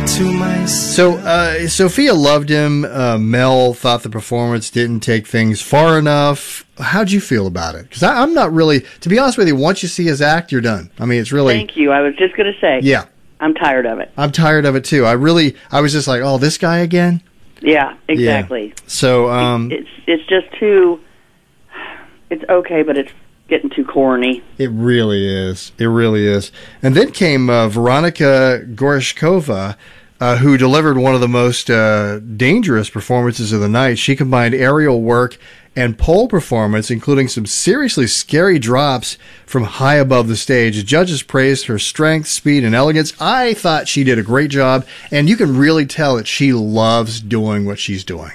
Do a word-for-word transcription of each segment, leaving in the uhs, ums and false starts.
to myself. So, uh, Sophia loved him. Uh, Mel thought the performance didn't take things far enough. How'd you feel about it? Because I'm not really, to be honest with you, once you see his act, you're done. I mean, it's really. Thank you. I was just going to say. Yeah. I'm tired of it. I'm tired of it, too. I really, I was just like, oh, this guy again? Yeah, exactly. Yeah. So, um. It's, it's just too, it's okay, but it's getting too corny. It really is. It really is. And then came uh, Veronika Gorshkova, uh, who delivered one of the most uh, dangerous performances of the night. She combined aerial work and pole performance, including some seriously scary drops from high above the stage. The judges praised her strength, speed, and elegance. I thought she did a great job, and you can really tell that she loves doing what she's doing.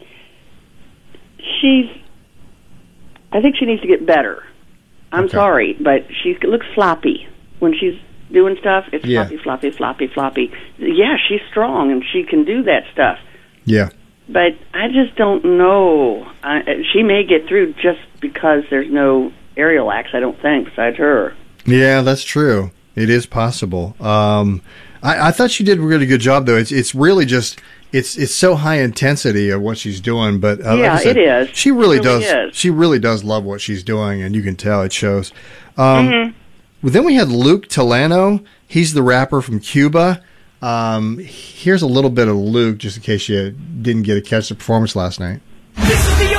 She's, I think she needs to get better. I'm Okay. sorry, but she looks floppy when she's doing stuff. It's Yeah. floppy, floppy, floppy, floppy. Yeah, she's strong and she can do that stuff. Yeah. But I just don't know. I, she may get through just because there's no aerial acts, I don't think, besides her. Yeah, that's true. It is possible. Um, I, I thought she did a really good job, though. It's it's really just it's it's so high intensity of what she's doing. But uh, like Yeah, I said, it is. She really, It really does. is. She really does love what she's doing, and you can tell it shows. Um, Mhm. well, then we had Luke Tilano. He's the rapper from Cuba. Um, here's a little bit of Luke, just in case you didn't get to catch the performance last night.